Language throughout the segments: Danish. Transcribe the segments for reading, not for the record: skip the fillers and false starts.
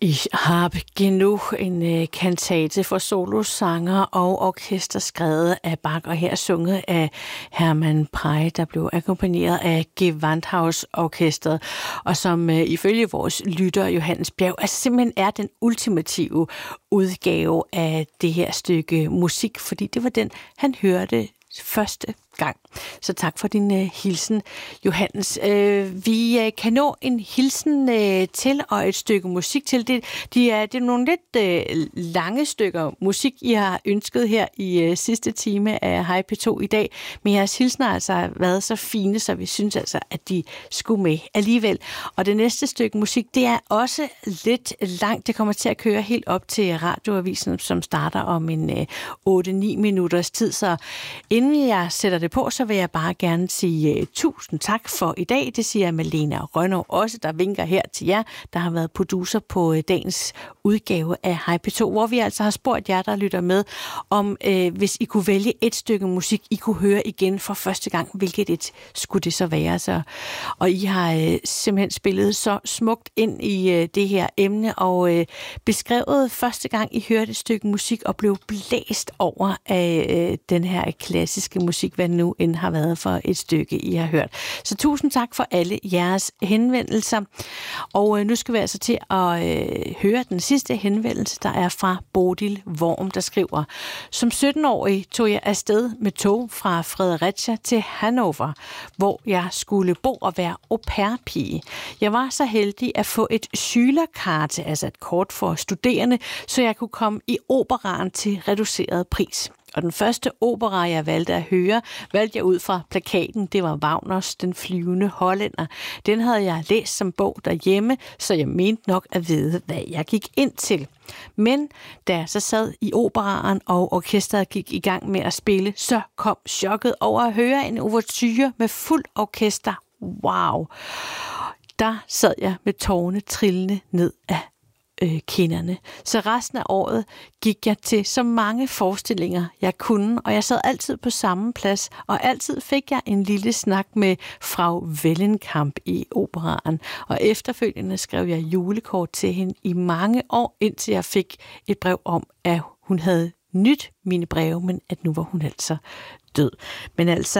Ich habe genug, en kantate for solosanger og orkester skrevet af Bach, og her sunget af Hermann Prey, der blev akkompagneret af Gewandhausorkestret, og som ifølge vores lytter Johannes Bjerg simpelthen er den ultimative udgave af det her stykke musik, fordi det var den, han hørte første gang. Så tak for din hilsen, Johannes. Vi kan nå en hilsen til og et stykke musik til. Det er nogle lidt lange stykker musik, I har ønsket her i sidste time af Hej P2 i dag, men jeres hilsener har altså været så fine, så vi synes altså, at de skulle med alligevel. Og det næste stykke musik, det er også lidt langt. Det kommer til at køre helt op til radioavisen, som starter om en 8-9 minutters tid. Så inden jeg sætter det på, så vil jeg bare gerne sige tusind tak for i dag. Det siger Malene Rønnow også, der vinker her til jer, der har været producer på dagens udgave af Hej P2, hvor vi altså har spurgt jer, der lytter med, om hvis I kunne vælge et stykke musik, I kunne høre igen for første gang, hvilket et skulle det så være? Så, og I har simpelthen spillet så smukt ind i det her emne, og beskrevet første gang, I hørte et stykke musik, og blev blæst over af den her klassiske musik, hvad nu end har været for et stykke, I har hørt. Så tusind tak for alle jeres henvendelser. Og nu skal vi altså til at høre den sidste henvendelse, der er fra Bodil Worm, der skriver: Som 17-årig tog jeg afsted med tog fra Fredericia til Hannover, hvor jeg skulle bo og være au pair-pige. Jeg var så heldig at få et Schülerkarte, altså et kort for studerende, så jeg kunne komme i operaen til reduceret pris. Og den første opera, jeg valgte at høre, valgte jeg ud fra plakaten. Det var Wagners Den flyvende hollænder. Den havde jeg læst som bog derhjemme, så jeg mente nok at vide, hvad jeg gik ind til. Men da jeg så sad i operaen, og orkestret gik i gang med at spille, så kom chokket over at høre en ouverture med fuld orkester. Wow! Der sad jeg med tårerne trillende ned af kinderne. Så resten af året gik jeg til så mange forestillinger, jeg kunne, og jeg sad altid på samme plads, og altid fik jeg en lille snak med Frau Wellenkamp i operaen, og efterfølgende skrev jeg julekort til hende i mange år, indtil jeg fik et brev om, at hun havde nyt mine breve, men at nu var hun altså død. Men altså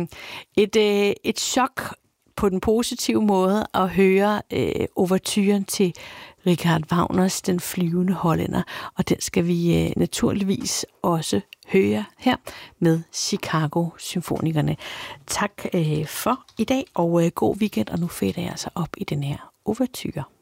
et chok på den positive måde at høre ouverturen til Richard Wagners Den flyvende hollænder, og den skal vi naturligvis også høre her med Chicago Symfonikerne. Tak for i dag, og god weekend, og nu fader jeg altså op i den her ouverture.